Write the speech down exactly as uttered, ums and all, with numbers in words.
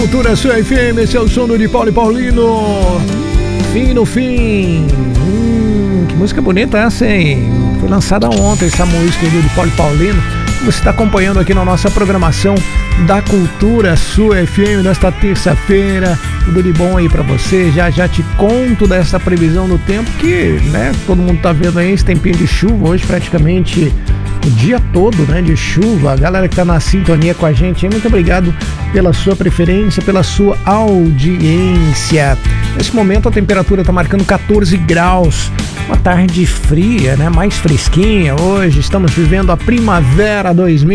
Cultura Sua F M, esse é o som do de Paulo e Paulino. Fim no fim. Hum, que música bonita essa, hein? Foi lançada ontem essa música do de Paulo e Paulino. Você está acompanhando aqui na nossa programação da Cultura Sua F M nesta terça-feira. Tudo de bom aí pra você. Já já te conto dessa previsão do tempo que, né, todo mundo tá vendo aí esse tempinho de chuva hoje praticamente o dia todo, né, de chuva. A galera que tá na sintonia com a gente, muito obrigado pela sua preferência, pela sua audiência. Nesse momento a temperatura tá marcando catorze graus, uma tarde fria, né, mais fresquinha hoje. Estamos vivendo a primavera dois mil